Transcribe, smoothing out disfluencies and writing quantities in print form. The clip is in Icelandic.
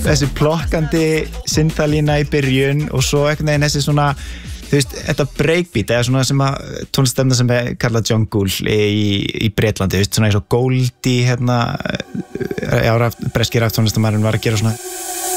þessi plokkandi synthalína í byrjun og svo einhvern veginn þessi svona þú veist, þetta breakbeat eða svona sem að tónlistarstefna sem er kallað jungle í Bretlandi, þú veist, svona eins og Goldie hérna, breskir tónlistarmaðurinn var að gera svona